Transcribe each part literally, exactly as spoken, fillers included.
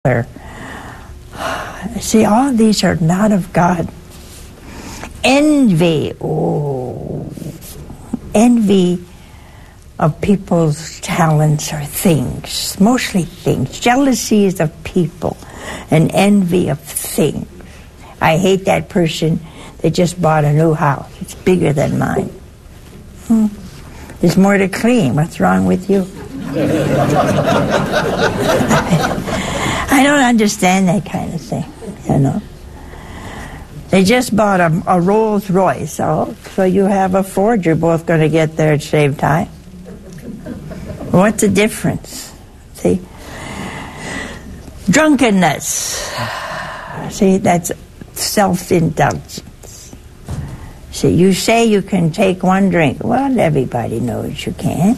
See, all these are not of God. Envy, oh, envy of people's talents or things, mostly things. Jealousy is of people, and envy of things. I hate that person that just bought a new house. It's bigger than mine. Hmm. There's more to clean. What's wrong with you? I don't understand that kind of thing, you know. They just bought a, a Rolls Royce, so, so you have a Ford. You're both going to get there at the same time. What's the difference? See? Drunkenness. See, that's self-indulgence. See, you say you can take one drink. Well, everybody knows you can't.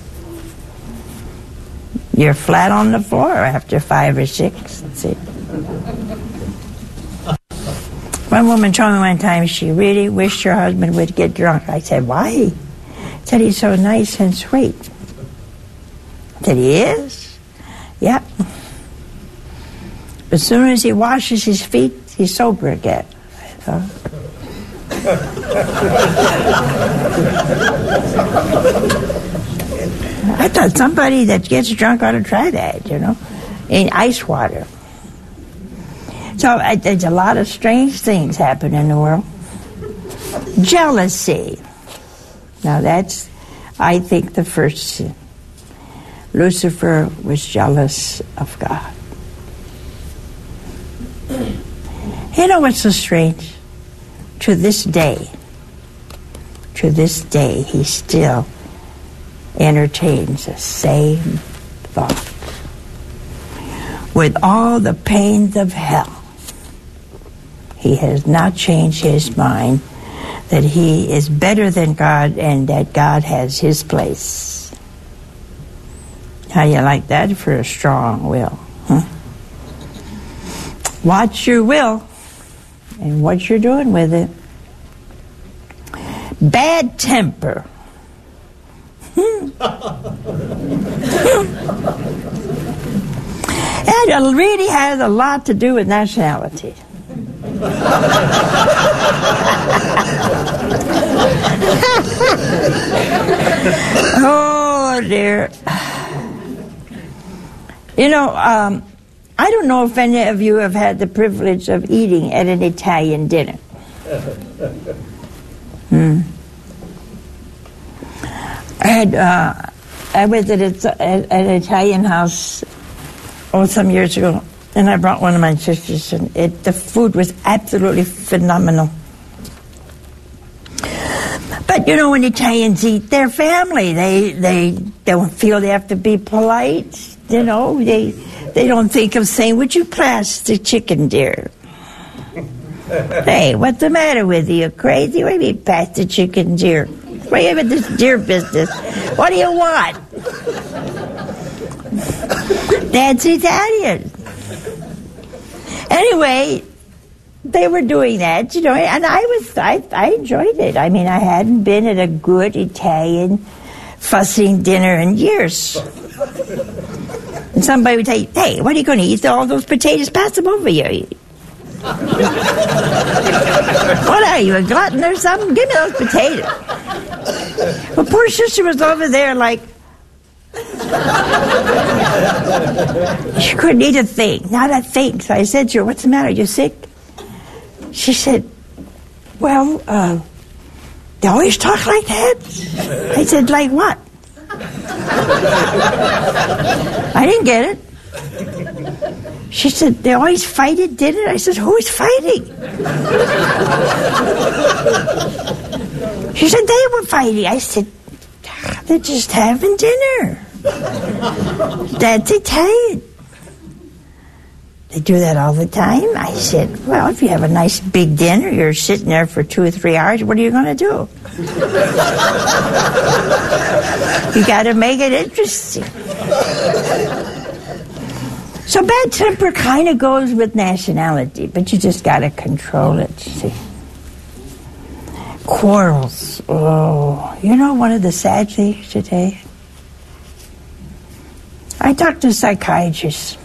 You're flat on the floor after five or six. See? One woman told me one time she really wished her husband would get drunk. I said, why? He said, he's so nice and sweet. I said, he is? Yeah. As soon as he washes his feet, he's sober again. So. I thought somebody that gets drunk ought to try that, you know, in ice water. So uh, there's a lot of strange things happen in the world. Jealousy. Now that's, I think, the first sin. Lucifer was jealous of God. You know what's so strange? To this day, to this day, he still entertains the same thought. With all the pains of hell, he has not changed his mind that he is better than God and that God has his place. How you like that for a strong will? Huh? Watch your will and what you're doing with it. Bad temper. And it really has a lot to do with nationality. Oh, dear. You know, um, I don't know if any of you have had the privilege of eating at an Italian dinner. Hmm. I had, uh, I visited an Italian house oh, some years ago, and I brought one of my sisters, and it, the food was absolutely phenomenal. But, you know, when Italians eat, their family. They they don't feel they have to be polite, you know. They they don't think of saying, would you pass the chicken, dear? Hey, what's the matter with you? You crazy? What do you mean, pass the chicken, dear? What do you have this deer business? What do you want? That's Italian. Anyway, they were doing that, you know, and I was, I, I enjoyed it. I mean, I hadn't been at a good Italian fussing dinner in years. And somebody would say, hey, what are you going to eat? All those potatoes, pass them over here. What are you, a glutton or something? Give me those potatoes. Well, poor sister was over there like, she couldn't eat a thing, not a thing. So I said to her, what's the matter, you sick? She said, well, uh, they always talk like that. I said, like what? I didn't get it. She said, they always fight at dinner? I said, who is fighting? She said, they were fighting. I said, they're just having dinner. That's Italian. They do that all the time? I said, well, if you have a nice big dinner, you're sitting there for two or three hours, what are you going to do? You got to make it interesting. So bad temper kind of goes with nationality, but you just got to control it, see. Quarrels. Oh, you know one of the sad things today? I talked to a psychiatrist.